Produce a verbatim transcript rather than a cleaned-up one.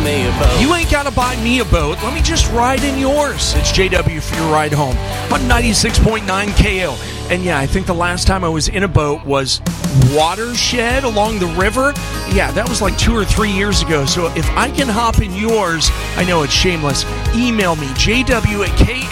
me a boat. You ain't got to buy me a boat. Let me just ride in yours. It's J W for your ride home on ninety-six point nine K O. And yeah, I think the last time I was in a boat was Watershed along the river. Yeah, that was like two or three years ago. So if I can hop in yours, I know it's shameless. Email me, J W at K